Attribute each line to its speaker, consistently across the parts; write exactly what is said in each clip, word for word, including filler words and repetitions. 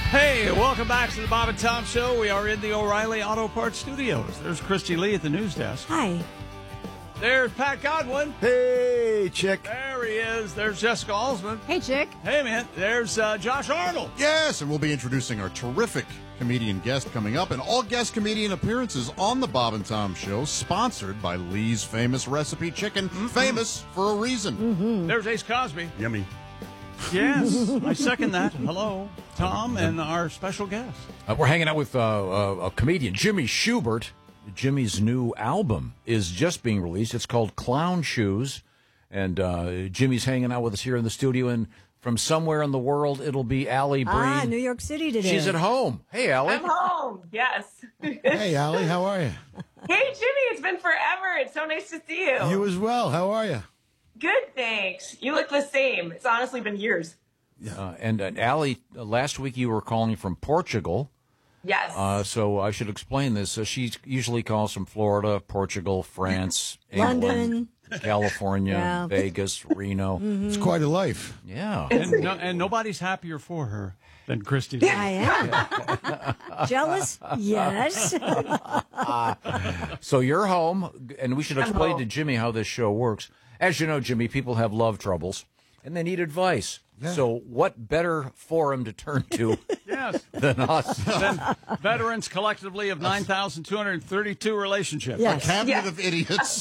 Speaker 1: Hey, welcome back to the Bob and Tom Show. We are in the O'Reilly Auto Parts studios. There's Christy Lee at the news desk.
Speaker 2: Hi.
Speaker 1: There's Pat Godwin.
Speaker 3: Hey, chick.
Speaker 1: There he is. There's Jessica Alsman.
Speaker 4: Hey, chick.
Speaker 1: Hey, man. There's uh, Josh Arnold.
Speaker 3: Yes, and we'll be introducing our terrific comedian guest coming up, and all guest comedian appearances on the Bob and Tom Show, sponsored by Lee's Famous Recipe Chicken, mm-hmm. famous for a reason.
Speaker 2: Mm-hmm.
Speaker 1: There's Ace Cosby.
Speaker 3: Yummy.
Speaker 1: Yes, I second that. Hello, Tom, and our special guest.
Speaker 5: Uh, we're hanging out with uh, uh, a comedian, Jimmy Schubert. Jimmy's new album is just being released. It's called Clown Shoes, and uh, Jimmy's hanging out with us here in the studio, and from somewhere in the world, it'll be Allie Breen.
Speaker 2: Ah, New York City today.
Speaker 5: She's at home. Hey, Allie.
Speaker 6: I'm home, yes.
Speaker 7: Hey, Allie, how are you?
Speaker 6: Hey, Jimmy, it's been forever. It's so nice to see you.
Speaker 7: You as well. How are you?
Speaker 6: Good, thanks. You look the same. It's honestly been years.
Speaker 5: Uh, and uh, Allie, uh, last week you were calling from Portugal.
Speaker 6: Yes.
Speaker 5: Uh, so I should explain this. Uh, she usually calls from Florida, Portugal, France, England,
Speaker 2: London,
Speaker 5: California,
Speaker 2: yeah.
Speaker 5: Vegas, Reno.
Speaker 7: Mm-hmm. It's quite a life.
Speaker 5: Yeah.
Speaker 1: And, no, and nobody's happier for her than Christy.
Speaker 2: I am. Jealous? Yes.
Speaker 5: uh, so you're home, and we should explain to Jimmy how this show works. As you know, Jimmy, people have love troubles, and they need advice. Yeah. So what better forum to turn to
Speaker 1: yes.
Speaker 5: than us?
Speaker 1: Than veterans collectively of nine thousand two hundred thirty-two relationships.
Speaker 2: Yes.
Speaker 3: A cabinet
Speaker 6: yes.
Speaker 3: of idiots.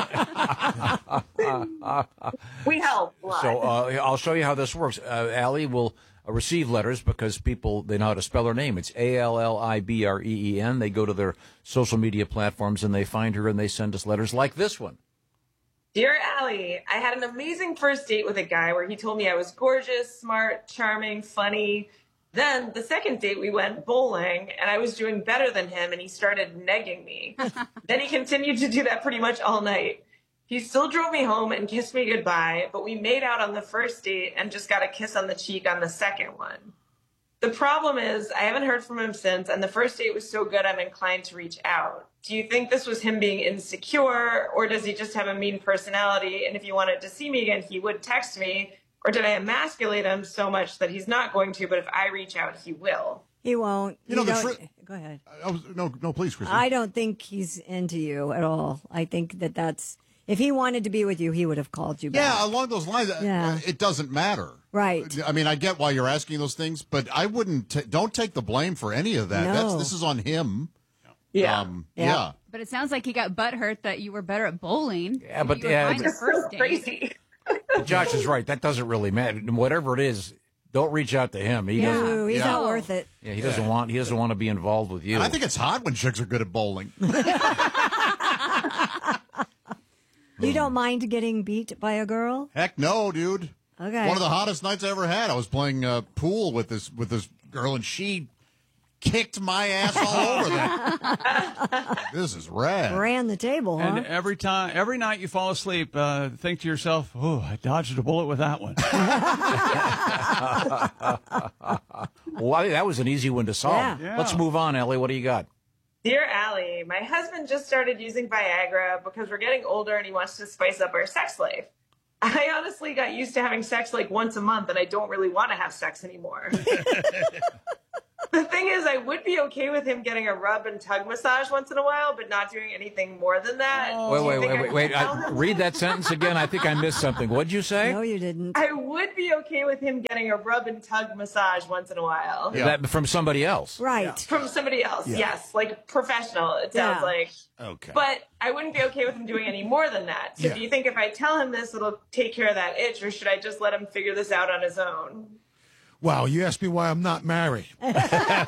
Speaker 6: We help.
Speaker 5: So uh, I'll show you how this works. Uh, Allie will uh, receive letters because people, they know how to spell her name. It's A L L I B R E E N. They go to their social media platforms, and they find her, and they send us letters like this one.
Speaker 6: Dear Allie, I had an amazing first date with a guy where he told me I was gorgeous, smart, charming, funny. Then the second date we went bowling and I was doing better than him and he started negging me. Then he continued to do that pretty much all night. He still drove me home and kissed me goodbye, but we made out on the first date and just got a kiss on the cheek on the second one. The problem is I haven't heard from him since, and the first date was so good I'm inclined to reach out. Do you think this was him being insecure, or does he just have a mean personality, and if he wanted to see me again, he would text me, or did I emasculate him so much that he's not going to, but if I reach out, he will?
Speaker 2: He won't.
Speaker 3: You know, the
Speaker 2: don't-
Speaker 3: fr-
Speaker 2: Go ahead.
Speaker 3: I was, no, no, please, Christy.
Speaker 2: I don't think he's into you at all. I think that that's... If he wanted to be with you, he would have called you back.
Speaker 3: Yeah, along those lines,
Speaker 2: Yeah.
Speaker 3: uh, it doesn't matter.
Speaker 2: Right.
Speaker 3: I mean, I get why you're asking those things, but I wouldn't, t- don't take the blame for any of that.
Speaker 2: No.
Speaker 3: That's, this is on him.
Speaker 6: Yeah.
Speaker 3: Um,
Speaker 2: Yeah.
Speaker 3: yeah.
Speaker 4: But it sounds like he got butthurt that you were better at bowling.
Speaker 5: Yeah, but-
Speaker 4: you were
Speaker 5: yeah,
Speaker 4: fine
Speaker 5: but-
Speaker 4: the
Speaker 6: It's so
Speaker 4: first date.
Speaker 6: crazy.
Speaker 5: Josh is right. That doesn't really matter. Whatever it is, don't reach out to him. He doesn't.
Speaker 2: No, he's
Speaker 3: Yeah.
Speaker 2: not worth it.
Speaker 5: Yeah, he doesn't want. He doesn't want to be involved with you.
Speaker 3: And I think it's hot when chicks are good at bowling.
Speaker 2: You don't mind getting beat by a girl?
Speaker 3: Heck no, dude.
Speaker 2: Okay.
Speaker 3: One of the hottest nights I ever had. I was playing uh, pool with this with this girl, and she kicked my ass all over that. This is rad.
Speaker 2: Ran the table, huh?
Speaker 1: And every time, every night you fall asleep, uh, think to yourself, "Oh, I dodged a bullet with that one."
Speaker 5: Well, I- that was an easy one to solve.
Speaker 2: Yeah.
Speaker 1: Yeah.
Speaker 5: Let's move on, Ellie. What do you got?
Speaker 6: Dear Allie, my husband just started using Viagra because we're getting older and he wants to spice up our sex life. I honestly got used to having sex like once a month and I don't really want to have sex anymore. The thing is, I would be okay with him getting a rub and tug massage once in a while, but not doing anything more than that.
Speaker 1: Oh.
Speaker 5: Wait,
Speaker 6: Do you
Speaker 5: wait,
Speaker 6: think
Speaker 5: wait,
Speaker 6: I
Speaker 5: wait,
Speaker 6: should
Speaker 5: wait.
Speaker 6: tell
Speaker 5: I,
Speaker 6: him?
Speaker 5: read that sentence again. I think I missed something. What'd you say?
Speaker 2: No, you didn't.
Speaker 6: I would be okay with him getting a rub and tug massage once in a while.
Speaker 3: Yeah.
Speaker 5: That from somebody else.
Speaker 2: Right.
Speaker 6: From somebody else, yes. Like professional, it sounds
Speaker 2: Yeah.
Speaker 6: like.
Speaker 3: Okay.
Speaker 6: But I wouldn't be okay with him doing any more than that. So
Speaker 7: Yeah.
Speaker 6: do you think if I tell him this, it'll take care of that itch, or should I just let him figure this out on his own?
Speaker 7: Wow, you asked me why I'm not married. Yeah,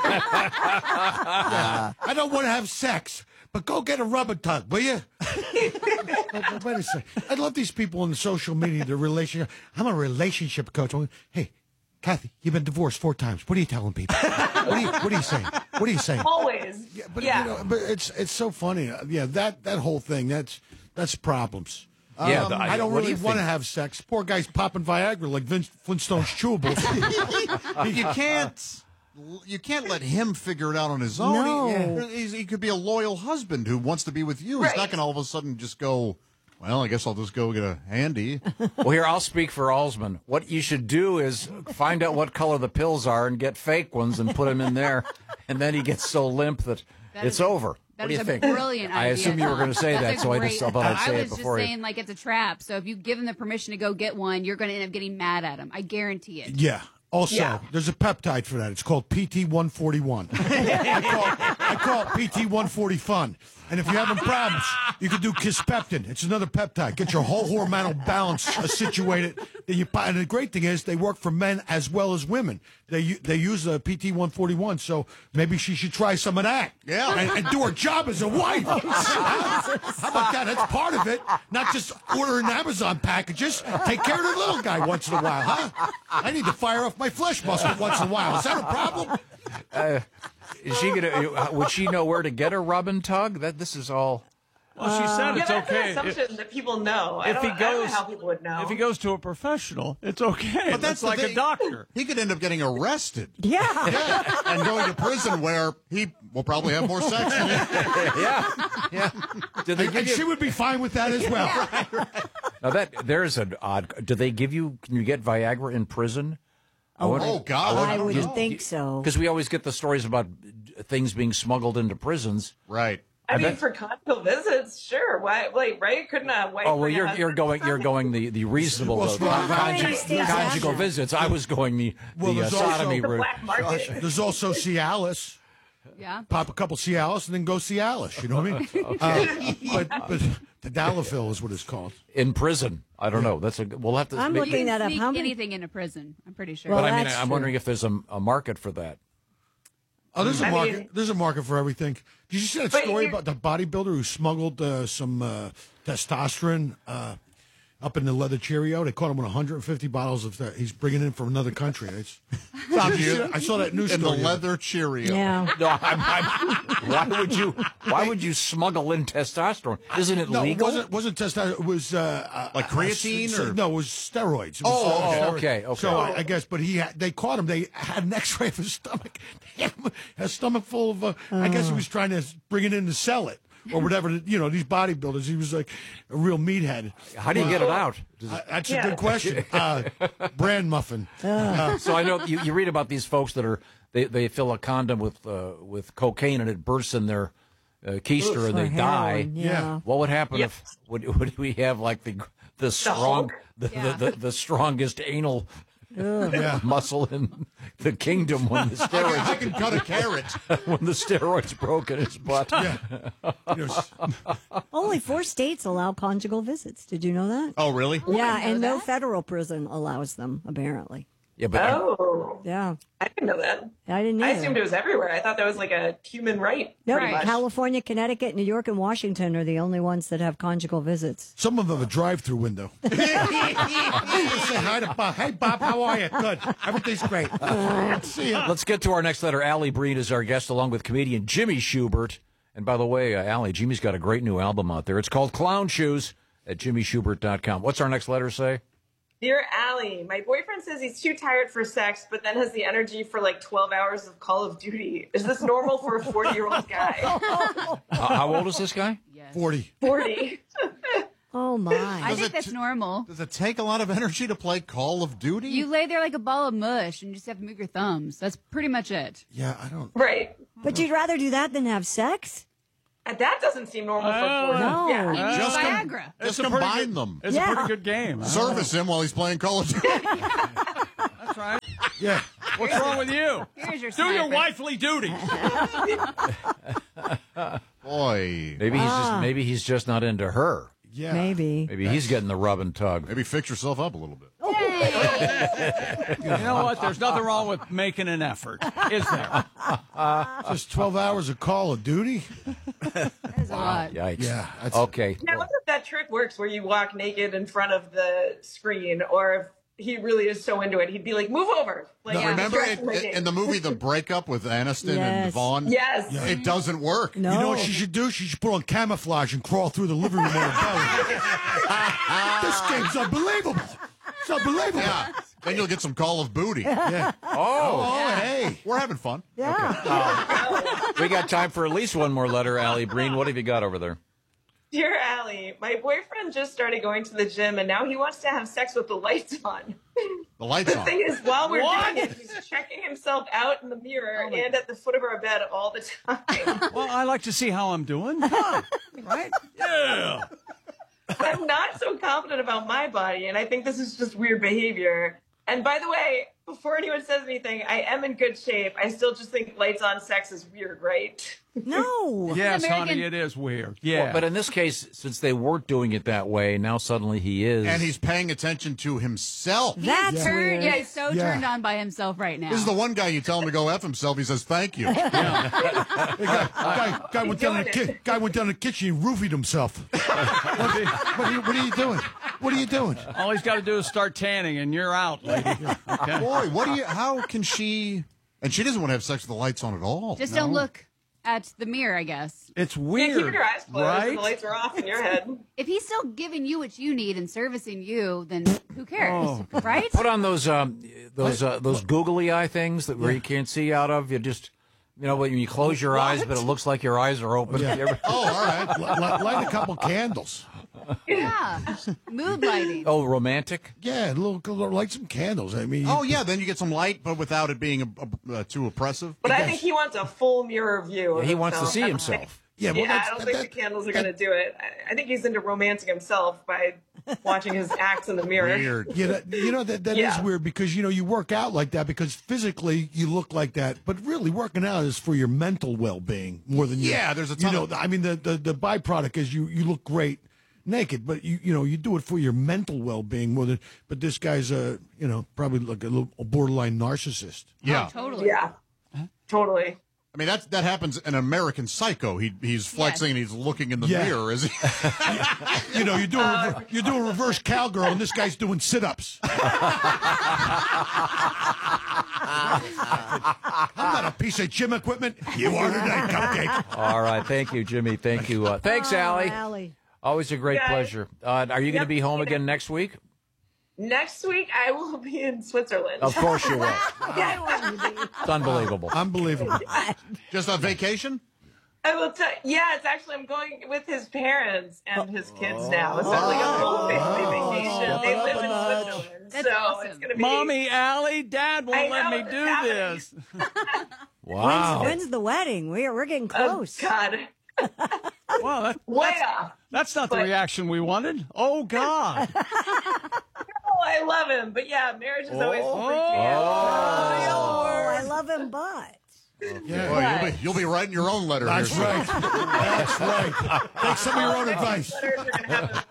Speaker 7: I don't want to have sex, but go get a rubber tug, will you? Wait, wait a second. I love these people on the social media, the relationship. I'm a relationship coach. I'm, hey, Kathy, you've been divorced four times. What are you telling people? What are you, what are you saying? What are you saying?
Speaker 6: Always.
Speaker 7: Yeah, but
Speaker 6: yeah.
Speaker 7: you know, but it's it's so funny. Uh, Yeah, that that whole thing. That's that's problems.
Speaker 5: Yeah,
Speaker 7: Um,
Speaker 5: the-
Speaker 7: I don't
Speaker 5: what do
Speaker 7: really
Speaker 5: you
Speaker 7: want to
Speaker 5: think?
Speaker 7: have sex. Poor guy's popping Viagra like Vince Flintstone's chewables.
Speaker 3: you can't. You can't let him figure it out on his own.
Speaker 2: No.
Speaker 3: He, he's, he could be a loyal husband who wants to be with you. He's
Speaker 6: Right.
Speaker 3: not going to all of a sudden just go, Well, I guess I'll just go get a handy.
Speaker 5: Well, here, I'll speak for Alsman. What you should do is find out what color the pills are and get fake ones and put them in there. And then he gets so limp that,
Speaker 4: That
Speaker 5: it's
Speaker 4: is a-
Speaker 5: over.
Speaker 4: That
Speaker 5: What do
Speaker 4: is
Speaker 5: you
Speaker 4: a
Speaker 5: think?
Speaker 4: brilliant
Speaker 5: I
Speaker 4: idea.
Speaker 5: assume you were going to say
Speaker 4: That's
Speaker 5: that,
Speaker 4: a
Speaker 5: so I
Speaker 4: great-
Speaker 5: just thought I'd say
Speaker 4: I
Speaker 5: it
Speaker 4: was
Speaker 5: before.
Speaker 4: just
Speaker 5: you-
Speaker 4: saying, like, it's a trap. So if you give him the permission to go get one, you're going to end up getting mad at him. I guarantee it.
Speaker 7: Yeah. Also,
Speaker 6: Yeah.
Speaker 7: there's a peptide for that. It's called P T one forty-one. I, call, I call it P T one forty Fun. And if you're having problems, you can do Kispeptin. It's another peptide. Get your whole hormonal balance uh, situated. Then you, and the great thing is they work for men as well as women. They u- they use a P T one forty-one, so maybe she should try some of that.
Speaker 3: Yeah.
Speaker 7: And, and do her job as a wife. How about that? That's part of it. Not just ordering Amazon packages. Take care of the little guy once in a while, huh? I need to fire off my flesh muscle once in a while. Is that a problem?
Speaker 5: Is she gonna? Would she know where to get a rub and tug? That this is all.
Speaker 1: Well, she said
Speaker 6: Yeah,
Speaker 1: it's
Speaker 6: that's
Speaker 1: okay.
Speaker 6: an assumption that people know. I
Speaker 1: If
Speaker 6: don't,
Speaker 1: he
Speaker 6: I don't know
Speaker 1: goes-
Speaker 6: how people would know.
Speaker 1: If he goes to a professional, it's okay.
Speaker 3: But
Speaker 1: that's
Speaker 3: the
Speaker 1: like a
Speaker 3: thing.
Speaker 1: doctor.
Speaker 3: He could end up getting arrested.
Speaker 2: Yeah.
Speaker 3: Yeah, and going to prison where he will probably have more sex than him.
Speaker 5: Yeah, yeah. Did they
Speaker 7: And,
Speaker 5: give
Speaker 7: and she
Speaker 5: you?
Speaker 7: would be fine with that as well.
Speaker 5: Now that there's an odd. Do they give you? Can you get Viagra in prison?
Speaker 3: Oh, God.
Speaker 2: I
Speaker 3: don't
Speaker 2: would
Speaker 3: know.
Speaker 2: think so.
Speaker 5: Because we always get the stories about things being smuggled into prisons.
Speaker 3: Right.
Speaker 6: I,
Speaker 5: I
Speaker 6: mean,
Speaker 5: bet-
Speaker 6: for conjugal visits, sure. Why, like, right? Couldn't a wife?
Speaker 5: Oh well,
Speaker 6: bring a
Speaker 5: you're you're
Speaker 6: husband?
Speaker 5: going you're going the the reasonable
Speaker 7: Well,
Speaker 5: road,
Speaker 7: well,
Speaker 5: conjugal,
Speaker 2: Steve
Speaker 5: conjugal
Speaker 2: Sasha.
Speaker 5: visits. I was going the
Speaker 7: Well,
Speaker 5: the uh,
Speaker 7: there's also-
Speaker 5: sodomy
Speaker 6: The
Speaker 5: route.
Speaker 6: black market.
Speaker 7: There's also Cialis.
Speaker 4: Yeah.
Speaker 7: Pop a couple Cialis and then go Cialis. You know what I mean? Uh, but but tadalafil is what it's called.
Speaker 5: In prison. I don't know. That's a we'll have to.
Speaker 2: I'm
Speaker 5: make-
Speaker 2: looking that up.
Speaker 4: Sneak
Speaker 2: How many?
Speaker 4: anything into prison. I'm pretty sure.
Speaker 2: Well,
Speaker 5: But I mean,
Speaker 2: that's
Speaker 5: I'm
Speaker 2: true.
Speaker 5: wondering if there's a, a market for that.
Speaker 7: Oh, there's a
Speaker 6: I
Speaker 7: market.
Speaker 6: mean-
Speaker 7: there's a market for everything. Did you see that
Speaker 6: But
Speaker 7: story
Speaker 6: here-
Speaker 7: about the bodybuilder who smuggled uh, some uh, testosterone uh, up in the leather Cheerio? They caught him with one hundred fifty bottles of that. He's bringing in from another country. It's, Did you see that? I saw that news
Speaker 3: In the
Speaker 7: story.
Speaker 3: leather Cheerio.
Speaker 2: Yeah.
Speaker 5: No, I'm, I'm, why would you? Why would you smuggle in testosterone? Isn't it
Speaker 7: No, it
Speaker 5: legal?
Speaker 7: wasn't wasn't testosterone. It was uh, uh,
Speaker 3: Like creatine
Speaker 7: uh,
Speaker 3: or-
Speaker 7: no, it was steroids. It was
Speaker 5: Oh, oh,
Speaker 7: steroids.
Speaker 5: okay, okay.
Speaker 7: So I, I guess, but he had, they caught him. They had an X-ray of his stomach. He had a stomach full of. Uh, I guess he was trying to bring it in to sell it or whatever. You know, these bodybuilders. He was like a real meathead.
Speaker 5: How do you get it out? Does it-
Speaker 7: Uh, that's
Speaker 6: Yeah.
Speaker 7: a good question. Uh, brand muffin.
Speaker 5: so I know you, you read about these folks that are they, they fill a condom with uh, with cocaine and it bursts in their uh, keister and
Speaker 2: For
Speaker 5: they die.
Speaker 2: heroin, yeah.
Speaker 7: Yeah.
Speaker 5: What would happen
Speaker 6: Yep.
Speaker 5: if would, would we have like the the strong
Speaker 6: Hulk?
Speaker 5: the,
Speaker 4: Yeah.
Speaker 5: the, the, the strongest anal
Speaker 7: Yeah.
Speaker 5: muscle in the kingdom when the
Speaker 3: I
Speaker 5: steroids
Speaker 3: can cut a carrot.
Speaker 5: when the steroids broke in his butt?
Speaker 7: You know, s-
Speaker 2: Only four states allow conjugal visits. Did you know that?
Speaker 3: Oh, really?
Speaker 2: yeah,
Speaker 4: didn't know
Speaker 2: and no
Speaker 4: that.
Speaker 2: federal prison allows them, apparently.
Speaker 5: Yeah, but
Speaker 6: Oh,
Speaker 2: Yeah.
Speaker 6: I didn't know that.
Speaker 2: I didn't
Speaker 6: I
Speaker 2: either.
Speaker 6: assumed it was everywhere. I thought that was like a human right.
Speaker 2: Nope.
Speaker 6: pretty much.
Speaker 2: California, Connecticut, New York, and Washington are the only ones that have conjugal visits.
Speaker 7: some of them have a drive-through window. Say hi to Bob. Hey, Bob, how are you? Good. Everything's great. See ya.
Speaker 5: let's get to our next letter. Allie Breen is our guest, along with comedian Jimmy Schubert. And by the way, uh, Allie, Jimmy's got a great new album out there. It's called Clown Shoes at jimmy schubert dot com. What's our next letter say?
Speaker 6: Dear Allie, my boyfriend says he's too tired for sex, but then has the energy for like twelve hours of Call of Duty. Is this normal for a forty-year-old guy?
Speaker 5: Uh, how old is this guy?
Speaker 4: Yes.
Speaker 7: forty.
Speaker 6: forty.
Speaker 2: Oh,
Speaker 4: I
Speaker 2: my.
Speaker 4: think that's normal.
Speaker 3: Does it take a lot of energy to play Call of Duty?
Speaker 4: You lay there like a ball of mush and you just have to move your thumbs. That's pretty much it.
Speaker 7: Yeah, I don't.
Speaker 6: Right.
Speaker 2: But you'd rather do that than have sex?
Speaker 6: And that doesn't seem normal
Speaker 1: Oh,
Speaker 6: for forty.
Speaker 2: no.
Speaker 6: Yeah.
Speaker 4: You need
Speaker 3: Just com-
Speaker 4: Viagra.
Speaker 1: It's
Speaker 3: Just
Speaker 1: a pretty
Speaker 3: combine
Speaker 1: good-
Speaker 3: them.
Speaker 1: It's
Speaker 2: Yeah.
Speaker 1: a pretty good game.
Speaker 3: Service him while he's playing Call of Duty.
Speaker 1: That's right.
Speaker 7: Yeah.
Speaker 1: What's wrong with you?
Speaker 4: Here's your
Speaker 1: Do your
Speaker 4: sniper.
Speaker 1: wifely duty.
Speaker 3: Boy.
Speaker 5: Maybe he's
Speaker 2: Ah.
Speaker 5: just maybe he's just not into her.
Speaker 7: Yeah.
Speaker 2: Maybe.
Speaker 5: Maybe he's getting the rub and tug.
Speaker 3: Maybe fix yourself up a little bit.
Speaker 1: You know what? There's nothing wrong with making an effort, is there?
Speaker 7: Just twelve hours of Call of Duty?
Speaker 4: That is a lot.
Speaker 5: Yikes.
Speaker 7: Yeah, that's-
Speaker 5: Okay.
Speaker 6: Now, what if that trick works where you walk naked in front of the screen, or if he really is so into it, he'd be like, "Move over!" Like,
Speaker 3: No,
Speaker 6: yeah,
Speaker 3: remember
Speaker 6: the rest
Speaker 3: it,
Speaker 6: of my
Speaker 3: it-
Speaker 6: game.
Speaker 3: in the movie The Breakup with Aniston and
Speaker 2: Yes.
Speaker 3: Vaughn?
Speaker 6: Yes.
Speaker 3: It doesn't work.
Speaker 2: No.
Speaker 7: You know what she should do? She should put on camouflage and crawl through the living room on her belly. This game's unbelievable. It's unbelievable.
Speaker 3: Yeah. Then you'll get some Call of Booty.
Speaker 7: Yeah.
Speaker 5: Oh,
Speaker 7: Oh, hey.
Speaker 3: We're having fun.
Speaker 2: Yeah.
Speaker 5: we got time for at least one more letter, Allie Breen. What have you got over there?
Speaker 6: Dear Allie, my boyfriend just started going to the gym and now he wants to have sex with the lights on.
Speaker 3: The lights
Speaker 6: The
Speaker 3: on.
Speaker 6: thing is, while we're
Speaker 1: What?
Speaker 6: doing it, he's checking himself out in the mirror
Speaker 2: Oh my
Speaker 6: and at the foot of our bed all the time.
Speaker 1: Well, I like to see how I'm doing. Huh, right? Yeah.
Speaker 6: I'm not so confident about my body, and I think this is just weird behavior. And by the way, before anyone says anything, I am in good shape. I still just think lights on sex is weird, right?
Speaker 2: No.
Speaker 1: Yes,
Speaker 4: American-
Speaker 1: honey, it is weird. Yeah.
Speaker 5: Well, but in this case, since they weren't doing it that way, now suddenly he is.
Speaker 3: And he's paying attention to himself.
Speaker 2: That's
Speaker 4: Turn-
Speaker 2: weird.
Speaker 4: yeah, he's so
Speaker 7: Yeah.
Speaker 4: turned on by himself right now.
Speaker 3: This is the one guy you tell him to go F himself. He says, thank you.
Speaker 7: Hey, guy, guy, guy went down to the
Speaker 6: doing
Speaker 7: ki- guy went down to the kitchen and roofied himself. what, what, are you, what are you doing? What are you doing?
Speaker 1: All he's got to do is start tanning, and you're out, lady. Okay.
Speaker 3: Boy, what do you, how can she, and she doesn't want to have sex with the lights on at all.
Speaker 4: Just don't look at the mirror, I guess.
Speaker 1: It's
Speaker 6: Yeah,
Speaker 1: weird,
Speaker 6: keep your eyes closed
Speaker 1: right?
Speaker 6: and the lights are off in your head.
Speaker 4: If he's still giving you what you need and servicing you, then who cares,
Speaker 1: Oh.
Speaker 4: right?
Speaker 5: Put on those um, those uh, those googly eye things that where you can't see out of. You just, you know, when you close your eyes, but it looks like your eyes are open.
Speaker 7: Yeah.
Speaker 5: You ever-
Speaker 3: Oh, all right.
Speaker 7: Li- li- light a couple candles.
Speaker 4: Yeah, mood lighting.
Speaker 5: oh, romantic.
Speaker 7: Yeah, a little, a little- light some candles. I mean,
Speaker 3: Oh, yeah, then you get some light, but without it being uh, uh, too oppressive.
Speaker 6: But I think he wants a full mirror view. Of
Speaker 5: He wants to
Speaker 6: himself.
Speaker 5: see
Speaker 6: I don't
Speaker 5: himself.
Speaker 6: think-
Speaker 7: yeah, well,
Speaker 6: Yeah,
Speaker 7: that's-
Speaker 6: I don't
Speaker 7: that-
Speaker 6: think
Speaker 7: that-
Speaker 6: the candles are going to do it. I, I think he's into romancing himself by watching his acts in the mirror.
Speaker 3: Weird.
Speaker 7: Yeah, that, you know that that is
Speaker 6: Yeah.
Speaker 7: weird because you know you work out like that because physically you look like that, but really working out is for your mental well-being more than your,
Speaker 3: Yeah, there's a
Speaker 7: you
Speaker 3: ton
Speaker 7: know.
Speaker 3: of-
Speaker 7: I mean, the, the the byproduct is you you look great naked, but you you know you do it for your mental well-being more than. But this guy's a you know probably like a little a borderline narcissist.
Speaker 3: Yeah.
Speaker 4: Oh, totally.
Speaker 6: Yeah, totally.
Speaker 3: I mean, that's, that happens in American Psycho. He, he's flexing and he's looking in the
Speaker 7: Yeah.
Speaker 3: mirror. Is he?
Speaker 7: You know, you're doing rever- you're doing reverse cowgirl, and this guy's doing sit-ups. I'm not a piece of gym equipment. You are tonight, cupcake.
Speaker 5: All right, thank you, Jimmy. Thank you. Uh, thanks,
Speaker 2: Oh,
Speaker 5: Allie.
Speaker 2: Allie.
Speaker 5: Always a great
Speaker 6: Guys.
Speaker 5: pleasure. Uh, are you going to
Speaker 6: Yep.
Speaker 5: be home again next week?
Speaker 6: Next week, I will be in Switzerland.
Speaker 5: Of course you will.
Speaker 6: Yeah.
Speaker 5: It's unbelievable.
Speaker 7: Unbelievable.
Speaker 3: Just on vacation?
Speaker 6: I will tell. Yeah, it's actually I'm going with his parents and his kids now. So it's like a full family vacation. They live in Switzerland,
Speaker 4: That's
Speaker 6: so
Speaker 4: awesome.
Speaker 6: it's gonna be.
Speaker 1: Mommy, Allie, Dad won't
Speaker 6: I
Speaker 1: let
Speaker 6: know,
Speaker 1: me
Speaker 6: it's
Speaker 1: do
Speaker 6: happening.
Speaker 1: this.
Speaker 5: Wow.
Speaker 2: When's, when's the wedding? We're we're getting
Speaker 6: Oh
Speaker 2: close.
Speaker 6: God,
Speaker 1: Well, that,
Speaker 6: way off.
Speaker 1: that's not the
Speaker 6: But-
Speaker 1: reaction we wanted. Oh, God.
Speaker 6: Oh, I love him, but yeah, marriage is always freaked me out.
Speaker 2: Oh, I love him, but
Speaker 7: Yeah.
Speaker 3: Well, you'll, be, you'll be writing your own letter
Speaker 7: That's
Speaker 3: here.
Speaker 7: right. That's right. Take some of your own advice.
Speaker 6: Letters are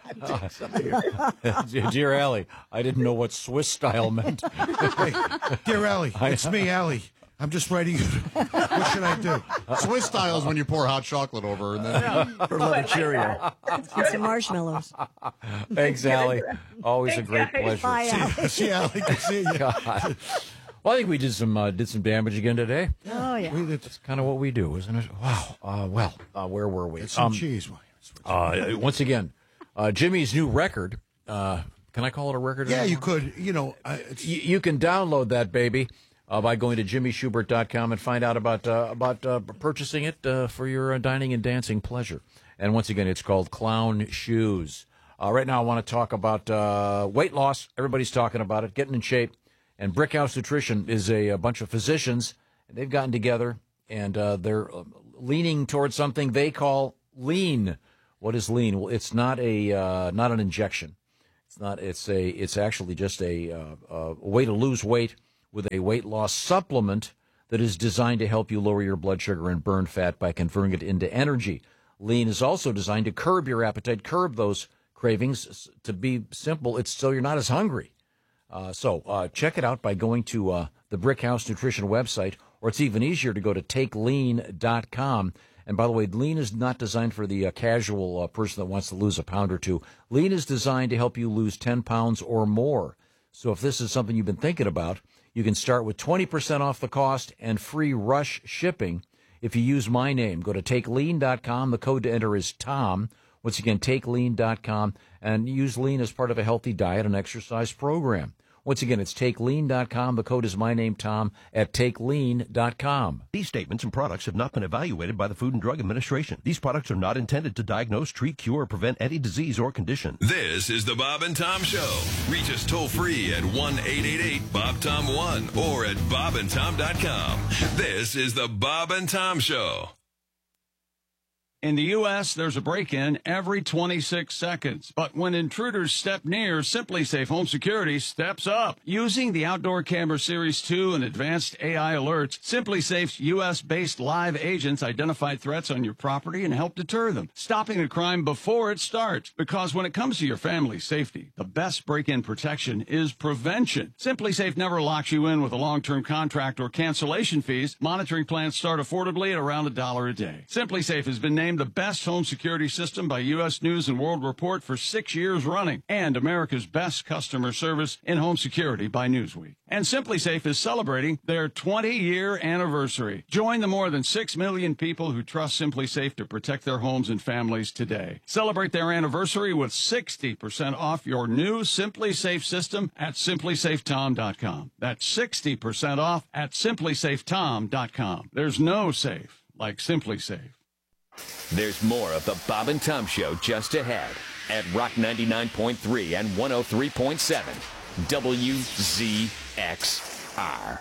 Speaker 6: gonna have a-
Speaker 5: Dear Allie, I didn't know what Swiss style meant.
Speaker 7: Hey, dear Allie, it's me, Allie. I'm just writing you. What should I do?
Speaker 3: Swiss style is when you pour hot chocolate over and then
Speaker 7: For a little Cheerio.
Speaker 2: and some marshmallows.
Speaker 5: Thanks, Allie. Always a
Speaker 6: Thanks,
Speaker 5: great
Speaker 6: guys.
Speaker 5: pleasure.
Speaker 2: Bye, Allie.
Speaker 7: See, Allie, good to see you.
Speaker 5: God. Well, I think we did some uh, did some damage again today.
Speaker 2: Oh yeah.
Speaker 7: We did
Speaker 5: That's kind of what we do, isn't it? Wow. Uh, well, uh, where were we?
Speaker 7: get some
Speaker 5: Um,
Speaker 7: cheese.
Speaker 5: uh, once again, uh, Jimmy's new record. Uh, can I call it a record?
Speaker 7: Yeah, you
Speaker 5: anymore?
Speaker 7: could. You know, uh, it's,
Speaker 5: Y- you can download that baby uh, by going to jimmy schubert dot com and find out about uh, about uh, purchasing it uh, for your uh, dining and dancing pleasure. And once again, it's called Clown Shoes. Uh, right now, I want to talk about uh, weight loss. Everybody's talking about it, getting in shape. And Brickhouse Nutrition is a, a bunch of physicians. They've gotten together, and uh, they're uh, leaning towards something they call lean. What is lean? Well, it's not a uh, not an injection. It's not. It's a. It's actually just a, uh, a way to lose weight with a weight loss supplement that is designed to help you lower your blood sugar and burn fat by converting it into energy. Lean is also designed to curb your appetite, curb those cravings. To be simple, it's so you're not as hungry. Uh, so uh, check it out by going to uh, the Brickhouse Nutrition website, or it's even easier to go to take lean dot com. And by the way, lean is not designed for the uh, casual uh, person that wants to lose a pound or two. Lean is designed to help you lose ten pounds or more. So if this is something you've been thinking about, you can start with twenty percent off the cost and free rush shipping if you use my name. Go to take lean dot com. The code to enter is Tom. Once again, take lean dot com, and use lean as part of a healthy diet and exercise program. Once again, it's take lean dot com. The code is my name, Tom, at take lean dot com.
Speaker 8: These statements and products have not been evaluated by the Food and Drug Administration. These products are not intended to diagnose, treat, cure, or prevent any disease or condition.
Speaker 9: This is the Bob and Tom Show. Reach us toll free at one eight eight eight Bob Tom one or at bob and tom dot com. This is the Bob and Tom Show.
Speaker 1: In the U S, there's a break-in every twenty-six seconds. But when intruders step near, SimpliSafe Home Security steps up. Using the Outdoor Camera Series two and advanced A I alerts, SimpliSafe's U S-based live agents identify threats on your property and help deter them, stopping the crime before it starts. Because when it comes to your family's safety, the best break-in protection is prevention. SimpliSafe never locks you in with a long-term contract or cancellation fees. Monitoring plans start affordably at around a dollar a day. SimpliSafe has been named the best home security system by U S News and World Report for six years running, and America's best customer service in home security by Newsweek. And SimpliSafe is celebrating their twenty-year anniversary. Join the more than six million people who trust SimpliSafe to protect their homes and families today. Celebrate their anniversary with sixty percent off your new SimpliSafe system at simply safe tom dot com. That's sixty percent off at simply safe tom dot com. There's no safe like SimpliSafe.
Speaker 10: There's more of the Bob and Tom Show just ahead at Rock ninety-nine point three and one oh three point seven W Z X R.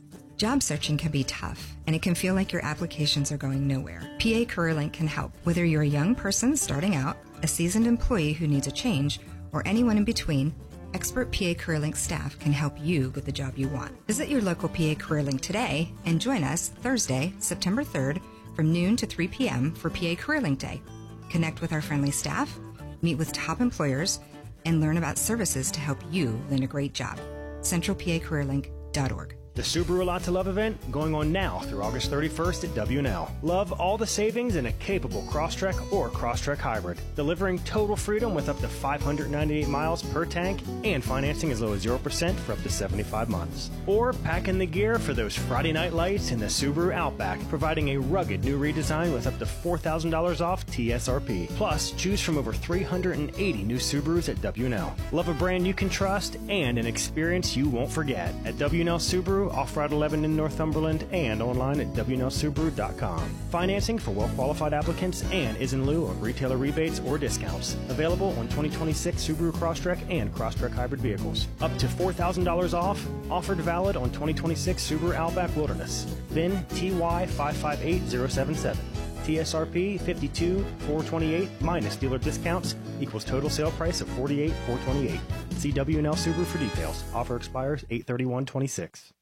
Speaker 11: Job searching can be tough, and it can feel like your applications are going nowhere. P A CareerLink can help. Whether you're a young person starting out, a seasoned employee who needs a change, or anyone in between, expert P A CareerLink staff can help you get the job you want. Visit your local P A CareerLink today and join us Thursday, September third, from noon to three p.m. for P A CareerLink Day. Connect with our friendly staff, meet with top employers, and learn about services to help you land a great job. central p a career link dot org.
Speaker 12: The Subaru A Lot to Love event going on now through August thirty-first at W and L. Love all the savings in a capable Crosstrek or Crosstrek Hybrid, delivering total freedom with up to five hundred ninety-eight miles per tank and financing as low as zero percent for up to seventy-five months. Or pack in the gear for those Friday night lights in the Subaru Outback, providing a rugged new redesign with up to four thousand dollars off T S R P. Plus, choose from over three hundred eighty new Subarus at W and L. Love a brand you can trust and an experience you won't forget at W and L Subaru, off-route eleven in Northumberland, and online at w n l subaru dot com. Financing for well-qualified applicants and is in lieu of retailer rebates or discounts. Available on twenty twenty-six Subaru Crosstrek and Crosstrek Hybrid vehicles. Up to four thousand dollars off. Offered valid on twenty twenty-six Subaru Outback Wilderness. V I N T Y five five eight zero seven seven. T S R P fifty-two four twenty-eight minus dealer discounts equals total sale price of forty-eight four twenty-eight. See W and L Subaru for details. Offer expires eight thirty-one twenty-six.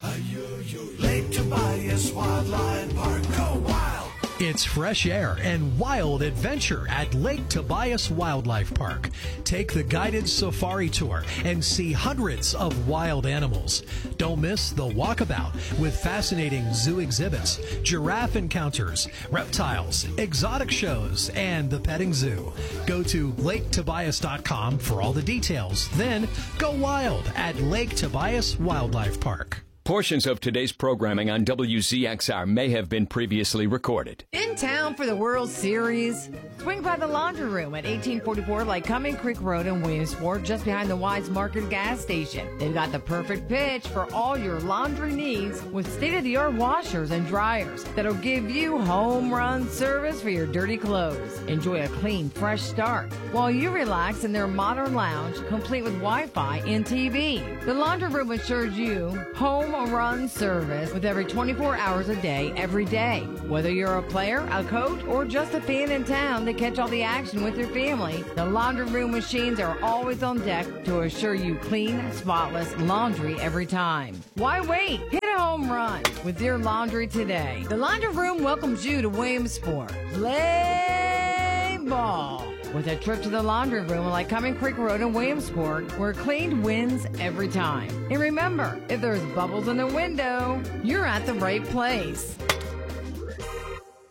Speaker 13: Lake Tobias Wildlife Park. Go wild! It's fresh air and wild adventure at Lake Tobias Wildlife Park. Take the guided safari tour and see hundreds of wild animals. Don't miss the walkabout with fascinating zoo exhibits, giraffe encounters, reptiles, exotic shows, and the petting zoo. Go to lake tobias dot com for all the details. Then go wild at Lake Tobias Wildlife Park.
Speaker 10: Portions of today's programming on W Z X R may have been previously recorded.
Speaker 14: In town for the World Series? Swing by the Laundry Room at eighteen forty-four Lycoming Creek Road in Williamsport, just behind the Wise Market gas station. They've got the perfect pitch for all your laundry needs with state-of-the-art washers and dryers that'll give you home run service for your dirty clothes. Enjoy a clean, fresh start while you relax in their modern lounge, complete with Wi-Fi and T V. The Laundry Room assures you home run service with every twenty-four hours a day, every day. Whether you're a player, a coach, or just a fan in town to catch all the action with your family, the Laundry Room machines are always on deck to assure you clean, spotless laundry every time. Why wait? Hit a home run with your laundry today. The Laundry Room welcomes you to Williamsport. Play ball with a trip to the Laundry Room at Lycoming Creek Road in Williamsport, where clean wins every time. And remember, if there's bubbles in the window, you're at the right place.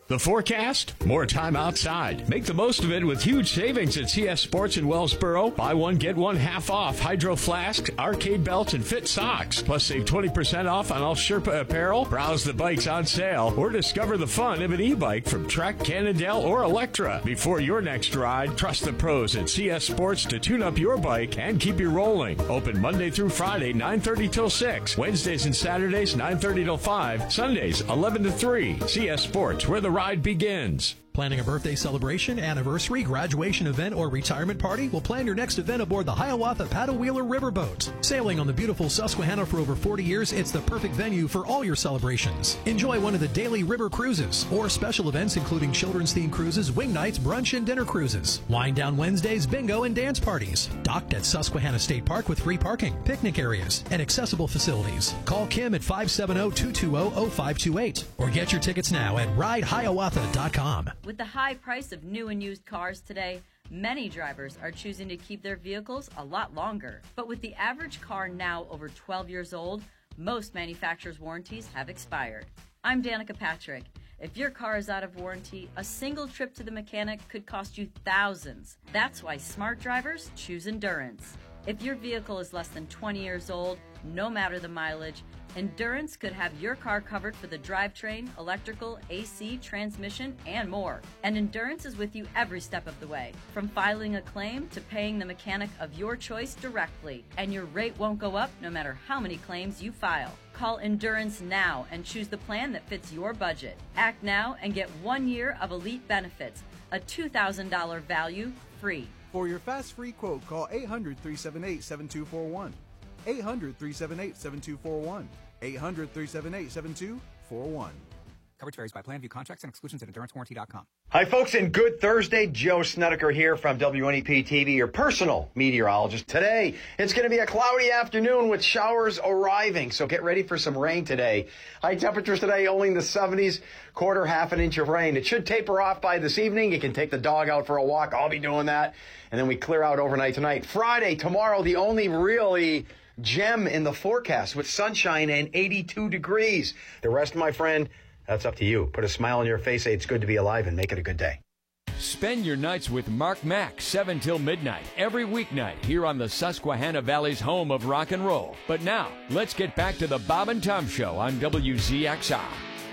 Speaker 15: The forecast? More time outside. Make the most of it with huge savings at C S Sports in Wellsboro. Buy one, get one half off Hydro Flask, arcade belts, and fit socks. Plus, save twenty percent off on all Sherpa apparel. Browse the bikes on sale or discover the fun of an e-bike from Trek, Cannondale, or Electra. Before your next ride, trust the pros at C S Sports to tune up your bike and keep you rolling. Open Monday through Friday, nine thirty till six. Wednesdays and Saturdays, nine thirty till five. Sundays, eleven to three. C S Sports, where the ride begins.
Speaker 13: Planning a birthday celebration, anniversary, graduation event, or retirement party? We'll plan your next event aboard the Hiawatha Paddle Wheeler Riverboat. Sailing on the beautiful Susquehanna for over forty years, it's the perfect venue for all your celebrations. Enjoy one of the daily river cruises or special events including children's themed cruises, wing nights, brunch, and dinner cruises. Wind down Wednesdays, bingo, and dance parties. Docked at Susquehanna State Park with free parking, picnic areas, and accessible facilities. Call Kim at five seven zero, two two zero, zero five two eight or get your tickets now at ride hiawatha dot com.
Speaker 16: With the high price of new and used cars today, many drivers are choosing to keep their vehicles a lot longer. But with the average car now over twelve years old, most manufacturers' warranties have expired. I'm Danica Patrick. If your car is out of warranty, a single trip to the mechanic could cost you thousands. That's why smart drivers choose Endurance. If your vehicle is less than twenty years old, no matter the mileage, Endurance could have your car covered for the drivetrain, electrical, A C, transmission, and more. And Endurance is with you every step of the way, from filing a claim to paying the mechanic of your choice directly. And your rate won't go up no matter how many claims you file. Call Endurance now and choose the plan that fits your budget. Act now and get one year of elite benefits, a two thousand dollars value free.
Speaker 17: For your fast free quote, call eight hundred, three seven eight, seven two four one. eight hundred, three seven eight, seven two four one. eight hundred, three seven eight, seven two four one.
Speaker 18: Coverage varies by plan. View contracts and exclusions at endurance warranty dot com.
Speaker 19: Hi, folks, and good Thursday. Joe Snedeker here from W N E P T V, your personal meteorologist. Today, it's going to be a cloudy afternoon with showers arriving, so get ready for some rain today. High temperatures today only in the seventies, quarter, half an inch of rain. It should taper off by this evening. You can take the dog out for a walk. I'll be doing that. And then we clear out overnight tonight. Friday, tomorrow, the only really gem in the forecast with sunshine and eighty-two degrees. The rest, my friend, that's up to you. Put a smile on your face, say it's good to be alive, and make it a good day.
Speaker 20: Spend your nights with Mark Mack, seven till midnight, every weeknight here on the Susquehanna Valley's home of rock and roll. But now, let's get back to the Bob and Tom Show on W Z X R.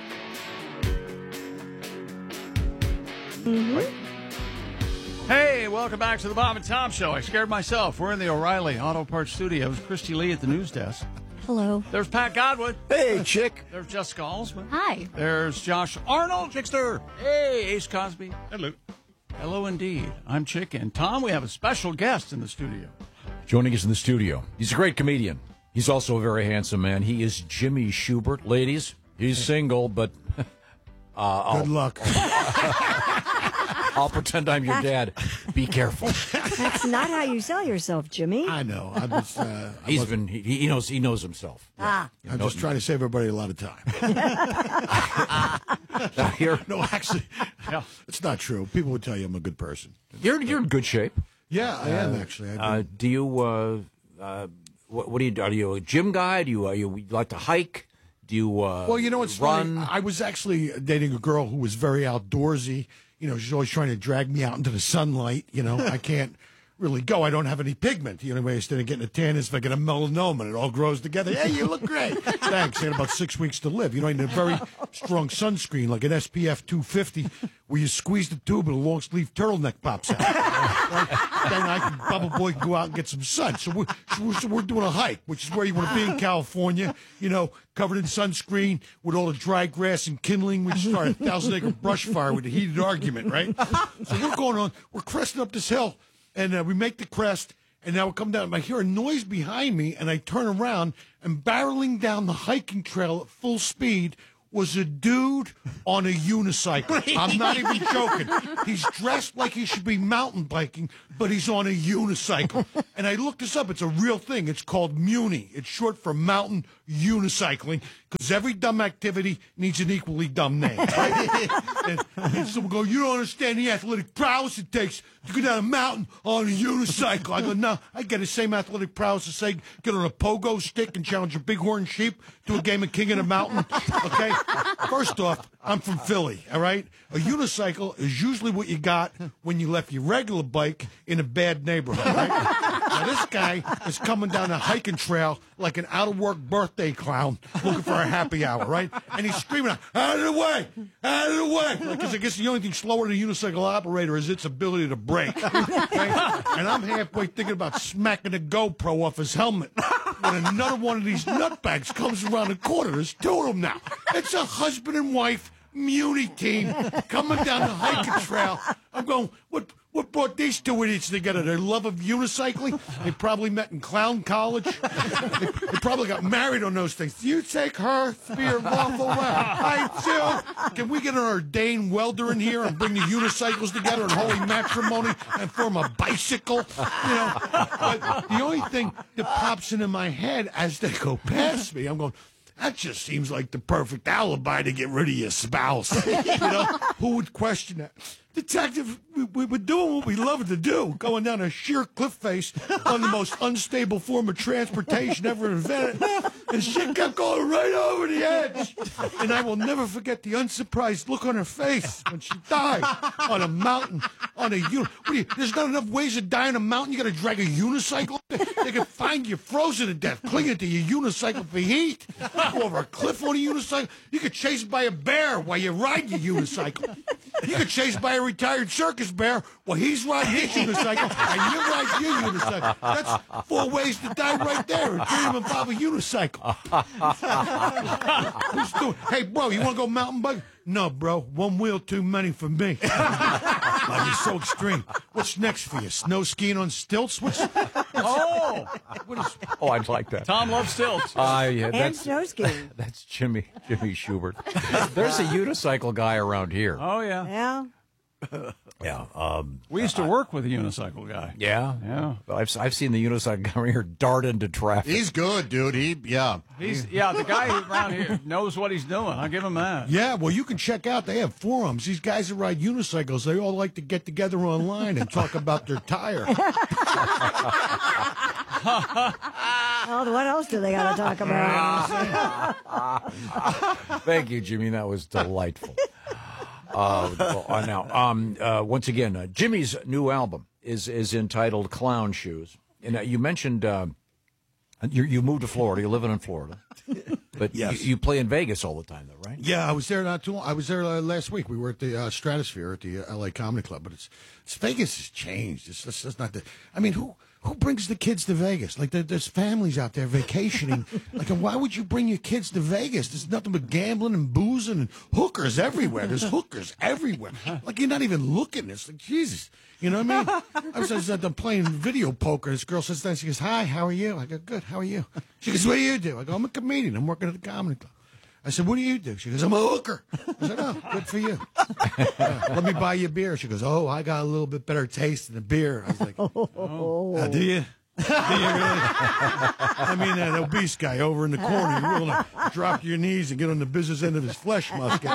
Speaker 2: Mm-hmm.
Speaker 1: Hey, welcome back to the Bob and Tom Show. I scared myself. We're in the O'Reilly Auto Parts Studios. Christy Lee at the news desk.
Speaker 2: Hello.
Speaker 1: There's Pat Godwin.
Speaker 5: Hey, chick.
Speaker 1: There's Jessica Alsman.
Speaker 4: Hi.
Speaker 1: There's Josh Arnold. Chickster. Hey, Ace Cosby.
Speaker 3: Hello.
Speaker 1: Hello indeed. I'm Chick. And Tom, we have a special guest in the studio.
Speaker 5: Joining us in the studio. He's a great comedian. He's also a very handsome man. He is Jimmy Schubert. Ladies, he's single, but... Uh,
Speaker 7: Good luck.
Speaker 5: I'll pretend I'm your dad. Be careful.
Speaker 2: That's not how you sell yourself, Jimmy.
Speaker 7: I know. I was, uh, I
Speaker 5: He's
Speaker 7: was,
Speaker 5: been. He, he knows. He knows himself.
Speaker 2: Ah.
Speaker 7: I'm just trying to save everybody a lot of time.
Speaker 5: You're,
Speaker 7: no, actually, it's not true. People would tell you I'm a good person.
Speaker 5: You're you're in good shape.
Speaker 7: Yeah, I am
Speaker 5: Uh,
Speaker 7: actually. I
Speaker 5: Uh, do you? Uh, uh, what, what do you do? Are you a gym guy? Do you? Are you, you like to hike? Do you? Uh,
Speaker 7: Well, you know what's
Speaker 5: run?
Speaker 7: funny? I was actually dating a girl who was very outdoorsy. You know, she's always trying to drag me out into the sunlight. You know, I can't really go. I don't have any pigment. The only way I stand getting a tan is if I get a melanoma and it all grows together. Hey, you look great. Thanks. I had about six weeks to live. You know, I need a very strong sunscreen, like an S P F two fifty, where you squeeze the tube and a long sleeve turtleneck pops out. Right? Then I can, Bubba Boy can go out and get some sun. So we're, so we're doing a hike, which is where you want to be in California, you know, covered in sunscreen with all the dry grass and kindling. We just start a thousand acre brush fire with a heated argument, right? So we're going on, we're cresting up this hill, and uh, we make the crest, and now we come down. I hear a noise behind me, and I turn around, and barreling down the hiking trail at full speed was a dude on a unicycle. I'm not even joking. He's dressed like he should be mountain biking, but he's on a unicycle. And I looked this up. It's a real thing. It's called Muni. It's short for Mountain unicycling because every dumb activity needs an equally dumb name. Right? and, and someone go, you don't understand the athletic prowess it takes to go down a mountain on a unicycle. I go, no, I get the same athletic prowess to say get on a pogo stick and challenge a bighorn sheep to a game of King of the Mountain. Okay? First off, I'm from Philly, all right? A unicycle is usually what you got when you left your regular bike in a bad neighborhood, right? Now, this guy is coming down a hiking trail like an out-of-work birthday clown looking for a happy hour, right? And he's screaming out, out of the way, out of the way. Because I guess the only thing slower than a unicycle operator is its ability to brake. Okay? And I'm halfway thinking about smacking the GoPro off his helmet when another one of these nutbags comes around the corner. There's two of them now. It's a husband and wife Muni team coming down the hiking trail. I'm going, what what brought these two idiots together? Their love of unicycling? They probably met in clown college. They, they probably got married on those things. Do you take her to be your lawful wife? I do. Can we get an ordained welder in here and bring the unicycles together in holy matrimony and form a bicycle? You know, but the only thing that pops into my head as they go past me, I'm going, that just seems like the perfect alibi to get rid of your spouse. You know, who would question that? Detective, we, we were doing what we love to do, going down a sheer cliff face on the most unstable form of transportation ever invented. And shit kept going right over the edge. And I will never forget the unsurprised look on her face when she died on a mountain, on a uni- what do you, there's not enough ways to die on a mountain. You got to drag a unicycle. They can find you frozen to death, clinging to your unicycle for heat. Go over a cliff on a unicycle. You get chased by a bear while you ride your unicycle. You get chased by a retired circus bear while he's riding his unicycle and you ride your unicycle. That's four ways to die right there. And three of them involve a unicycle. Who's doing? Hey, bro, you want to go mountain biking? No, bro. One wheel too many for me. Like, you're so extreme. What's next for you? Snow skiing on stilts? What's,
Speaker 5: Oh,
Speaker 7: what is,
Speaker 5: oh, I'd like that.
Speaker 1: Tom loves stilts.
Speaker 5: Uh, yeah,
Speaker 2: And
Speaker 5: that's,
Speaker 2: snow skiing.
Speaker 5: that's Jimmy Jimmy Schubert. There's a unicycle guy around here.
Speaker 1: Oh, yeah.
Speaker 2: Yeah.
Speaker 5: Yeah. Um,
Speaker 1: We used to work with a unicycle guy.
Speaker 5: yeah.
Speaker 1: Yeah.
Speaker 5: I've, I've seen the unicycle guy around here dart into traffic.
Speaker 3: He's good, dude. He, yeah.
Speaker 1: He's yeah, the guy who around here knows what he's doing. I'll give him that.
Speaker 7: yeah, well, you can check out. They have forums. These guys that ride unicycles, they all like to get together online and talk about their tire.
Speaker 2: Well, what else do they got to talk about?
Speaker 5: Thank you, Jimmy. That was delightful. Uh, well, uh, now, um, uh, once again, uh, Jimmy's new album is is entitled Clown Shoes. And uh, you mentioned uh, you you moved to Florida. You're living in Florida, but
Speaker 7: Yes.
Speaker 5: you, you play in Vegas all the time, though, right?
Speaker 7: Yeah, I was there not too long. I was there uh, last week. We were at the uh, Stratosphere at the uh, L A Comedy Club, but it's, it's Vegas has changed. It's, it's, it's not the. I mean, who who brings the kids to Vegas? Like there, there's families out there vacationing. Like, why would you bring your kids to Vegas? There's nothing but gambling and boozing and hookers everywhere. There's hookers everywhere. Like you're not even looking. It's like Jesus. You know what I mean? I was, I was at the playing video poker. This girl sits down. She goes, "Hi, how are you?" I go, "Good. How are you?" She goes, "What do you do?" I go, "I'm a comedian. I'm working at the comedy club." I said, "What do you do?" She goes, "I'm a hooker." I said, "Oh, good for you. Uh, let me buy you a beer." She goes, "Oh, I got a little bit better taste than a beer." I was like, "Oh, uh, do you? Do you really?" I mean, that obese guy over in the corner, you're willing to drop your knees and get on the business end of his flesh musket.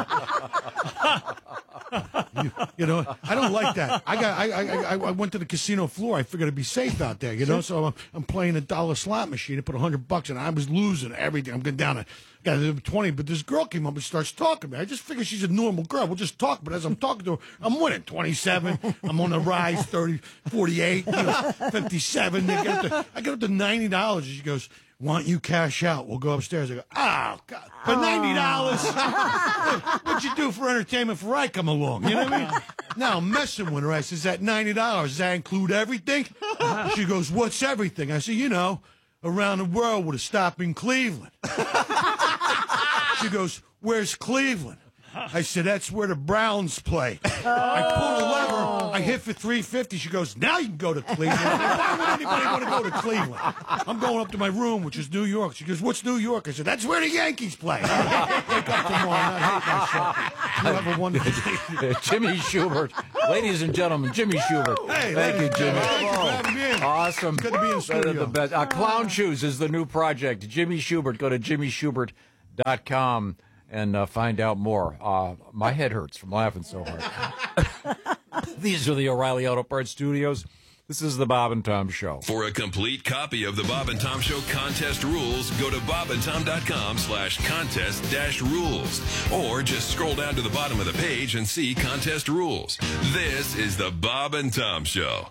Speaker 7: You, you know, I don't like that. I got, I, I, I, I went to the casino floor. I figured it'd be safe out there, you know. So I'm, I'm playing a dollar slot machine. I put a hundred bucks in. I was losing everything. I'm going down. I got a twenty, but this girl came up and starts talking to me. I just figured she's a normal girl. We'll just talk. But as I'm talking to her, I'm winning twenty-seven. I'm on the rise, thirty, forty-eight, you know, fifty-seven. I get up to, I get up to ninety dollars. And she goes, "Why don't you cash out? We'll go upstairs." I go, "Oh, God, for ninety dollars? What'd you do for entertainment before I come along?" You know what I mean? Now I'm messing with her. I says, "That ninety dollars, does that include everything?" She goes, "What's everything?" I said, "You know, around the world with a stop in Cleveland." She goes, "Where's Cleveland?" I said, that's where the Browns play. I pulled a lever. I hit for three fifty. She goes, now you can go to Cleveland. I said, why would anybody want to go to Cleveland? I'm going up to my room, which is New York. She goes, what's New York? I said, that's where the Yankees play. Wake up tomorrow. I hate myself. You have a wonderful day.
Speaker 5: Jimmy Schubert. Ladies and gentlemen, Jimmy Schubert.
Speaker 7: Hey,
Speaker 5: Thank you, Jimmy.
Speaker 7: Thank you for having me in.
Speaker 5: Awesome.
Speaker 7: Good to be in studio.
Speaker 5: The best. Uh, Clown Shoes is the new project. Jimmy Schubert. Go to jimmy schubert dot com and uh, find out more. Uh, my head hurts from laughing so hard. These are the O'Reilly Auto Parts Studios. This is the Bob and Tom Show.
Speaker 9: For a complete copy of the Bob and Tom Show contest rules, go to bob and tom dot com slash contest dash rules. Or just scroll down to the bottom of the page and see contest rules. This is the Bob and Tom Show.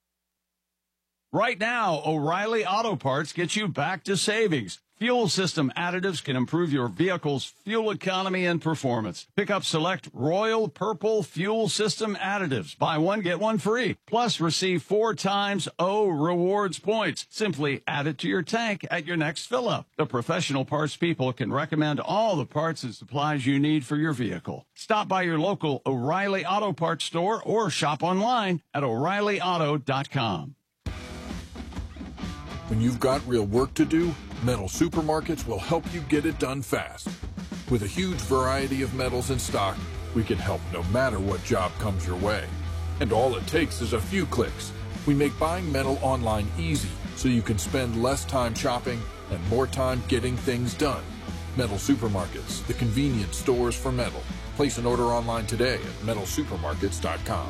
Speaker 1: Right now, O'Reilly Auto Parts gets you back to savings. Fuel system additives can improve your vehicle's fuel economy and performance. Pick up select Royal Purple fuel system additives. Buy one, get one free. Plus, receive four times O rewards points. Simply add it to your tank at your next fill-up. The professional parts people can recommend all the parts and supplies you need for your vehicle. Stop by your local O'Reilly Auto Parts store or shop online at o'reilly auto dot com.
Speaker 21: When you've got real work to do, Metal Supermarkets will help you get it done fast. With a huge variety of metals in stock, we can help no matter what job comes your way. And all it takes is a few clicks. We make buying metal online easy, so you can spend less time shopping and more time getting things done. Metal Supermarkets, the convenient stores for metal. Place an order online today at metal supermarkets dot com.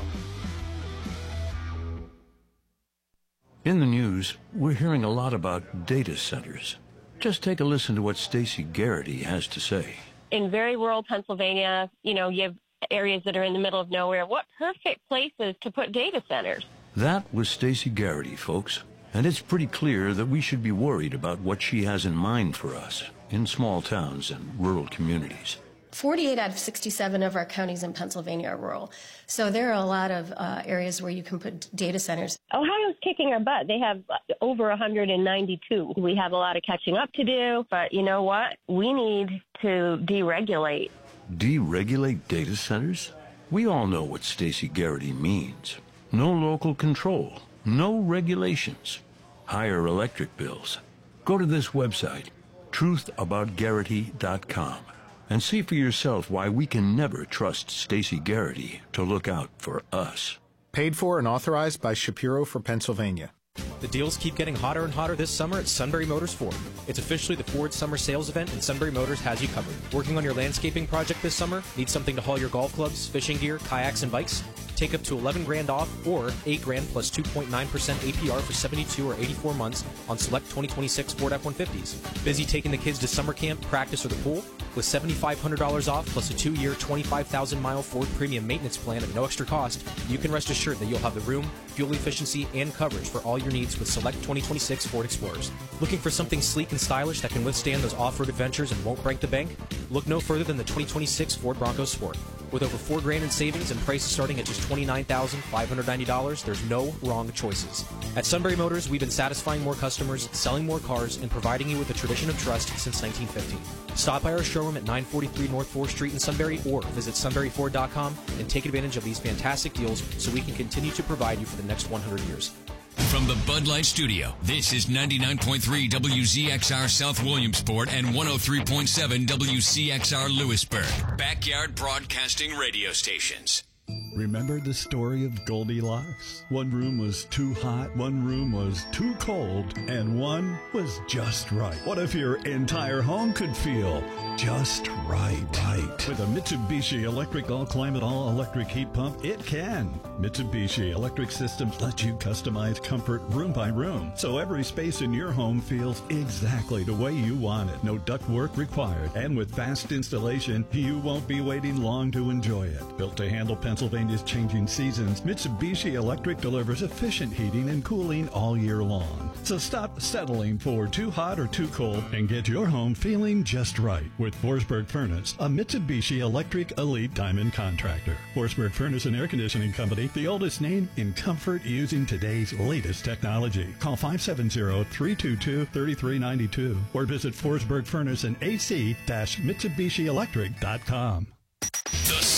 Speaker 22: In the news, we're hearing a lot about data centers. Just take a listen to what Stacey Garrity has to say.
Speaker 23: In very rural Pennsylvania, you know, you have areas that are in the middle of nowhere. What perfect places to put data centers?
Speaker 22: That was Stacey Garrity, folks. And it's pretty clear that we should be worried about what she has in mind for us in small towns and rural communities.
Speaker 24: forty-eight out of sixty-seven of our counties in Pennsylvania are rural. So there are a lot of uh, areas where you can put data centers.
Speaker 23: Ohio's kicking our butt. They have over one hundred ninety-two. We have a lot of catching up to do, but you know what? We need to deregulate.
Speaker 22: Deregulate data centers? We all know what Stacey Garrity means. No local control, no regulations, higher electric bills. Go to this website, truth about garrity dot com. And see for yourself why we can never trust Stacey Garrity to look out for us.
Speaker 25: Paid for and authorized by Shapiro for Pennsylvania.
Speaker 26: The deals keep getting hotter and hotter this summer at Sunbury Motors Ford. It's officially the Ford Summer Sales Event, and Sunbury Motors has you covered. Working on your landscaping project this summer? Need something to haul your golf clubs, fishing gear, kayaks, and bikes? Take up to eleven grand off or eight grand plus two point nine percent A P R for seventy-two or eighty-four months on select twenty twenty-six Ford F one fifties. Busy taking the kids to summer camp, practice, or the pool? With seven thousand five hundred dollars off plus a two-year, twenty-five thousand mile Ford Premium Maintenance Plan at no extra cost, you can rest assured that you'll have the room, fuel efficiency, and coverage for all your needs with select twenty twenty-six Ford Explorers. Looking for something sleek and stylish that can withstand those off-road adventures and won't break the bank? Look no further than the twenty twenty-six Ford Bronco Sport. With over four grand in savings and prices starting at just twenty-nine thousand five hundred ninety dollars, there's no wrong choices. At Sunbury Motors, we've been satisfying more customers, selling more cars, and providing you with a tradition of trust since nineteen fifteen. Stop by our showroom at nine forty-three North fourth Street in Sunbury or visit sunbury ford dot com and take advantage of these fantastic deals so we can continue to provide you for the next one hundred years.
Speaker 27: From the Bud Light Studio, this is ninety-nine point three W Z X R South Williamsport and one oh three point seven W C X R Lewisburg. Backyard Broadcasting Radio Stations.
Speaker 28: Remember the story of Goldilocks? One room was too hot, one room was too cold, and one was just right. What if your entire home could feel just right? Right. With a Mitsubishi Electric All-Climate All-Electric Heat Pump, it can. Mitsubishi Electric Systems let you customize comfort room by room, so every space in your home feels exactly the way you want it. No ductwork required. And with fast installation, you won't be waiting long to enjoy it. Built to handle Pennsylvania's changing seasons, Mitsubishi Electric delivers efficient heating and cooling all year long. So stop settling for too hot or too cold and get your home feeling just right with Forsberg Furnace, a Mitsubishi Electric Elite Diamond contractor. Forsberg Furnace and Air Conditioning Company, the oldest name in comfort using today's latest technology. Call five seven zero, three two two, three three nine two or visit Forsberg Furnace and A C Mitsubishi Electric dot com.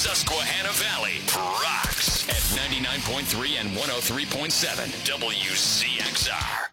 Speaker 27: Susquehanna Valley rocks at ninety-nine point three and one oh three point seven W Z X R.